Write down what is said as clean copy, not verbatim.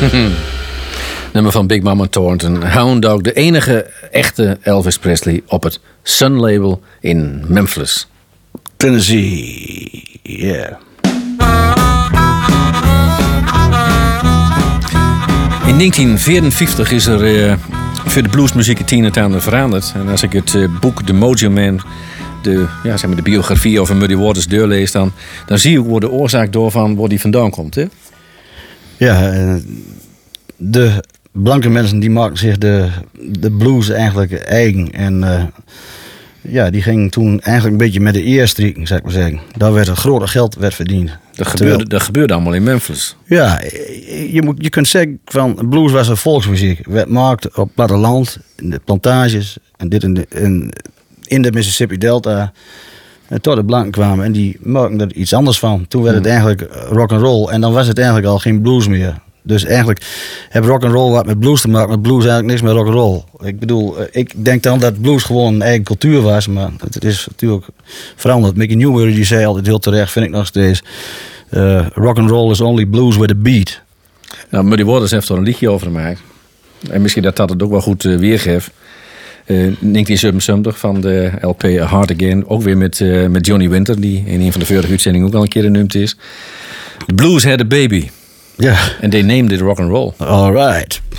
Nummer van Big Mama Thornton. Hound Dog, de enige echte Elvis Presley op het Sun label in Memphis, Tennessee, yeah. In 1954 is er voor de bluesmuziek het een en ander veranderd. En als ik het boek The Mojo Man, de biografie over Muddy Waters doorlees, dan zie ik waar de oorzaak doorvan waar die vandaan komt. Hè? Ja, de blanke mensen die maken zich de blues eigenlijk eigen. En die gingen toen eigenlijk een beetje met de eer strikken, zou ik maar zeggen. Daar werd het grote geld verdiend. Dat gebeurde allemaal in Memphis. Ja, je kunt zeggen van blues was een volksmuziek. Werd gemaakt op het platteland, in de plantages en dit in de Mississippi Delta. En tot de blanken kwamen en die maakten er iets anders van. Toen werd het eigenlijk rock and roll en dan was het eigenlijk al geen blues meer. Dus eigenlijk heeft rock and roll wat met blues te maken, met blues eigenlijk niks met rock and roll. Ik bedoel, ik denk dan dat blues gewoon een eigen cultuur was, maar het is natuurlijk veranderd. Mickey Newbury die zei altijd heel terecht, vind ik nog steeds, rock and roll is only blues with a beat. Nou, Muddy Waters heeft er een liedje over gemaakt. En misschien dat het ook wel goed weergeeft. 1977 van de LP A Heart Again. Ook weer met Johnny Winter, die in een van de vorige uitzendingen ook al een keer genoemd is. The Blues had a baby. Ja. And they named it rock and roll. All right.